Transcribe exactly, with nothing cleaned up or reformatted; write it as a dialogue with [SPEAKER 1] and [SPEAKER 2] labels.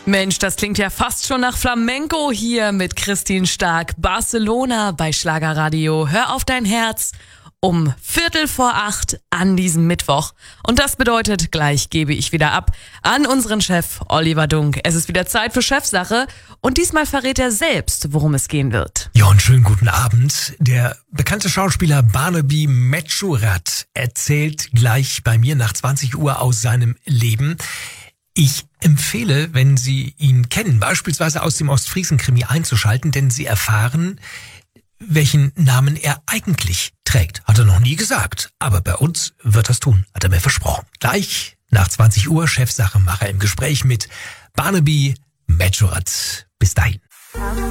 [SPEAKER 1] Mensch, das klingt ja fast schon nach Flamenco hier mit Christine Stark. Barcelona bei Schlagerradio. Hör auf dein Herz um Viertel vor acht an diesem Mittwoch. Und das bedeutet, gleich gebe ich wieder ab an unseren Chef Oliver Dunk. Es ist wieder Zeit für Chefsache und diesmal verrät er selbst, worum es gehen wird.
[SPEAKER 2] Ja, und schönen guten Abend. Der bekannte Schauspieler Barnaby Mechurat erzählt gleich bei mir nach zwanzig Uhr aus seinem Leben. Ich empfehle, wenn Sie ihn kennen, beispielsweise aus dem Ostfriesen-Krimi einzuschalten, denn Sie erfahren, welchen Namen er eigentlich trägt. Hat er noch nie gesagt, aber bei uns wird das tun, hat er mir versprochen. Gleich nach zwanzig Uhr Chefsachemacher im Gespräch mit Barnaby Mechurat. Bis dahin.